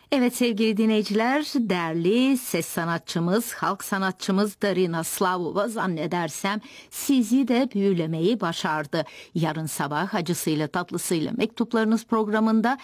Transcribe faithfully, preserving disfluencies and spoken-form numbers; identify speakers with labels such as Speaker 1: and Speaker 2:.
Speaker 1: Evet sevgili dinleyiciler, değerli ses sanatçımız, halk sanatçımız Darina Slavova zannedersem sizi de büyülemeyi başardı. Yarın sabah acısıyla tatlısıyla mektuplarınız programında